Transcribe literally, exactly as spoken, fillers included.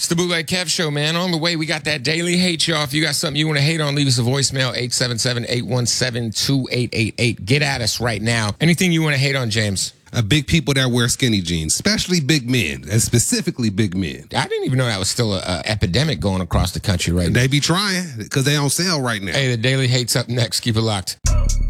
It's the Bootleg Kev Show, man. On the way, we got that daily hate, y'all. If you got something you want to hate on, leave us a voicemail, eight seven seven, eight one seven, two eight eight eight. Get at us right now. Anything you want to hate on, James? Uh, big people that wear skinny jeans, especially big men, and specifically big men. I didn't even know that was still an epidemic going across the country right now. They be trying because they on sale right now. Hey, the daily hate's up next. Keep it locked.